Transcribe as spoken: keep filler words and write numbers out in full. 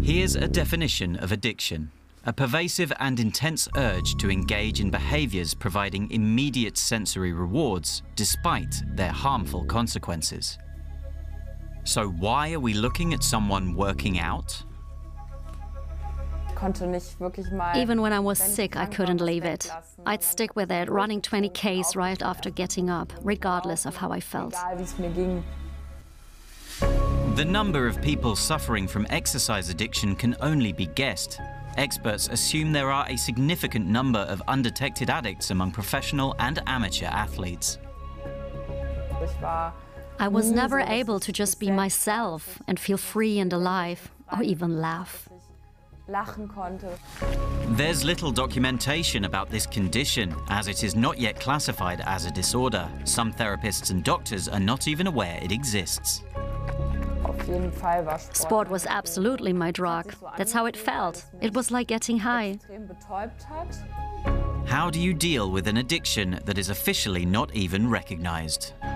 Here's a definition of addiction: a pervasive and intense urge to engage in behaviors providing immediate sensory rewards despite their harmful consequences. So why are we looking at someone working out? Even when I was sick, I couldn't leave it. I'd stick with it, running twenty Ks right after getting up, regardless of how I felt. The number of people suffering from exercise addiction can only be guessed. Experts assume there are a significant number of undetected addicts among professional and amateur athletes. I was never able to just be myself and feel free and alive, or even laugh. There's little documentation about this condition, as it is not yet classified as a disorder. Some therapists and doctors are not even aware it exists. Sport was absolutely my drug. That's how it felt. It was like getting high. How do you deal with an addiction that is officially not even recognized?